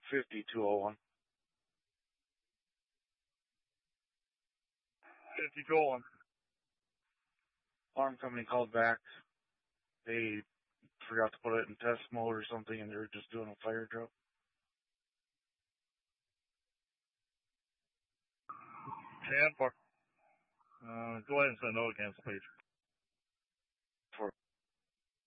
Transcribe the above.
5201. 5201. Alarm company called back. They forgot to put it in test mode or something, and they were just doing a fire drill. 10-4. Go ahead and send a note to cancel, please.